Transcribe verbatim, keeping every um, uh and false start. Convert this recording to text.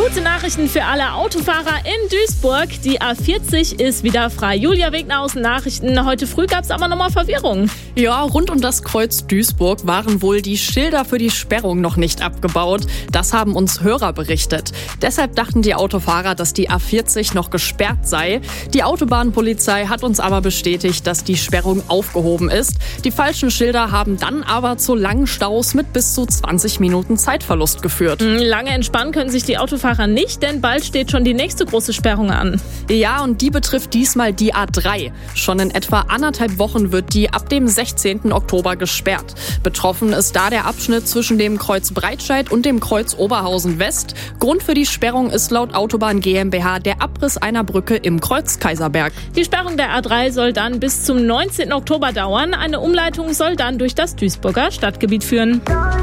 Gute Nachrichten für alle Autofahrer in Duisburg. Die A vierzig ist wieder frei. Julia Wegner aus den Nachrichten. Heute früh gab es aber nochmal Verwirrung. Ja, rund um das Kreuz Duisburg waren wohl die Schilder für die Sperrung noch nicht abgebaut. Das haben uns Hörer berichtet. Deshalb dachten die Autofahrer, dass die A vierzig noch gesperrt sei. Die Autobahnpolizei hat uns aber bestätigt, dass die Sperrung aufgehoben ist. Die falschen Schilder haben dann aber zu langen Staus mit bis zu zwanzig Minuten Zeitverlust geführt. Lange entspannen können sich die Autofahrer nicht, denn bald steht schon die nächste große Sperrung an. Ja, und die betrifft diesmal die A drei. Schon in etwa anderthalb Wochen wird die ab dem sechzehnten Oktober gesperrt. Betroffen ist da der Abschnitt zwischen dem Kreuz Breitscheid und dem Kreuz Oberhausen West. Grund für die Sperrung ist laut Autobahn GmbH der Abriss einer Brücke im Kreuz Kaiserberg. Die Sperrung der A drei soll dann bis zum neunzehnten Oktober dauern. Eine Umleitung soll dann durch das Duisburger Stadtgebiet führen.